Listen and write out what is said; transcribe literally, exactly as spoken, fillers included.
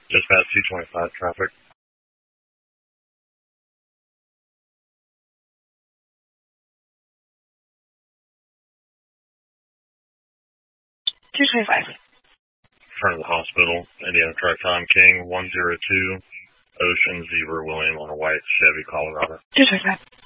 Dispatch two twenty-five traffic. two twenty-five. Front of the hospital, Indiana Truck Tom King, one zero two, Ocean Zebra William on a white Chevy Colorado. two twenty-five.